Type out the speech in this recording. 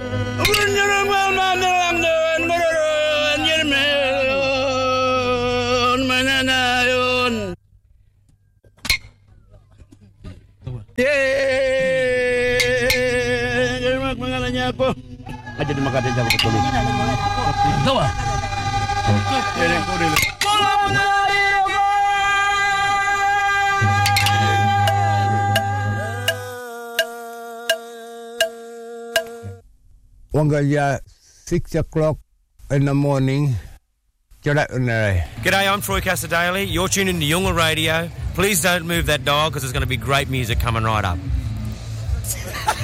Mengalahnya aku. Aja dimakan aja betul. Tahu ah? Ini kudu. Wangaya 6 o'clock in the morning. G'day, I'm Troy Casadale. You're tuned into Yunga Radio. Please don't move that dial because there's going to be great music coming right up.